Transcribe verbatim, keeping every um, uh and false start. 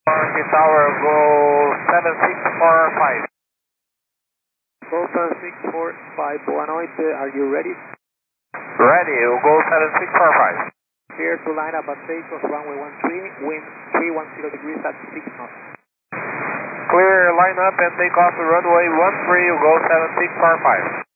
Monkey Tower, go seven six four five. Go seven six four five, boa noite, are you ready? Ready, we'll go seven six four five. Here to line up at takeoff, runway one three, wind three one zero degrees at six knots. Clear, line up and take off the runway one three, we'll go seven six four five.